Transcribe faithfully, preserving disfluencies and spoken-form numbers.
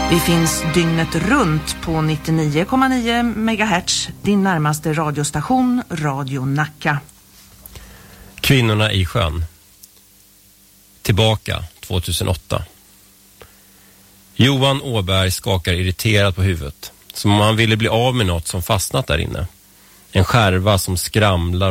Vi finns dygnet runt på nittionio komma nio megahertz, din närmaste radiostation, Radio Nacka. Kvinnorna i sjön. Tillbaka tjugohundraåtta. Johan Åberg skakar irriterat på huvudet, som om han ville bli av med något som fastnat där inne. En skärva som skramlar